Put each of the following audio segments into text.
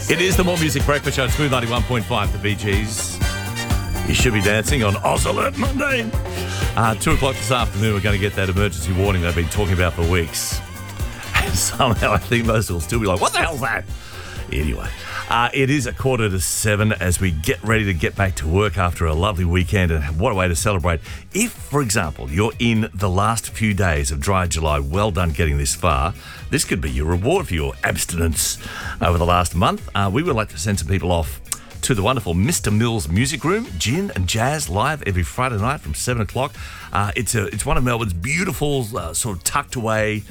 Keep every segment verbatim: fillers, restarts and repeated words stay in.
It is the More Music Breakfast Show, Smooth ninety-one point five, the Bee Gees. You should be dancing on Oz Alert Monday. Uh, two o'clock this afternoon, we're going to get that emergency warning they've been talking about for weeks. And somehow I think most will still be like, what the hell's that? Anyway, uh, it is a quarter to seven as we get ready to get back to work after a lovely weekend, and what a way to celebrate. If, for example, you're in the last few days of dry July, well done getting this far. This could be your reward for your abstinence over the last month. Uh, we would like to send some people off to the wonderful Mister Mills Music Room, gin and jazz live every Friday night from seven o'clock. Uh, it's a it's one of Melbourne's beautiful uh, sort of tucked away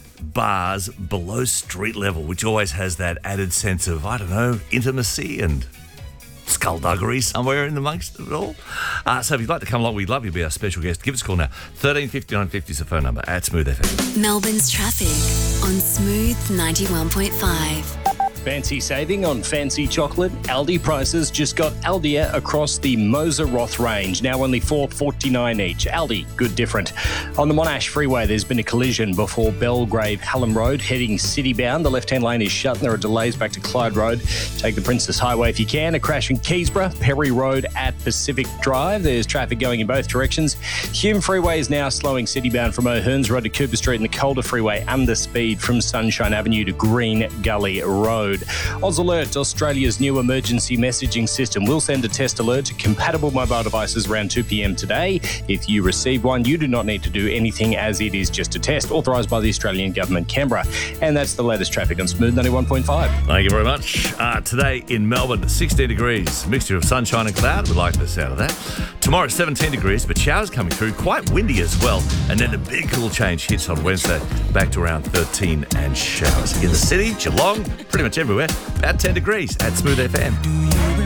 bars below street level, which always has that added sense of, I don't know, intimacy and skullduggery somewhere in amongst it all. Uh, so if you'd like to come along, we'd love you to be our special guest. Give us a call now. thirteen fifty-nine fifty is the phone number at Smooth F M. Melbourne's traffic on Smooth ninety-one point five. Fancy saving on fancy chocolate? Aldi prices just got Aldia across the Moser Roth range. Now only four dollars forty-nine each. Aldi, good different. On the Monash Freeway, there's been a collision before Belgrave Hallam Road heading city-bound. The left-hand lane is shut and there are delays back to Clyde Road. Take the Princess Highway if you can. A crash in Keysborough, Perry Road at Pacific Drive. There's traffic going in both directions. Hume Freeway is now slowing city-bound from O'Hearns Road to Cooper Street, and the Calder Freeway under speed from Sunshine Avenue to Green Gully Road. Oz Alert, Australia's new emergency messaging system, will send a test alert to compatible mobile devices around two p.m. today. If you receive one, you do not need to do anything, as it is just a test authorised by the Australian Government, Canberra. And that's the latest traffic on Smooth ninety-one point five. Thank you very much. Uh, today in Melbourne, sixteen degrees, mixture of sunshine and cloud. We like the sound of that. Tomorrow, seventeen degrees, but showers coming through, quite windy as well. And then a big cool change hits on Wednesday, back to around thirteen and showers. In the city, Geelong, pretty much everywhere, about ten degrees at Smooth F M.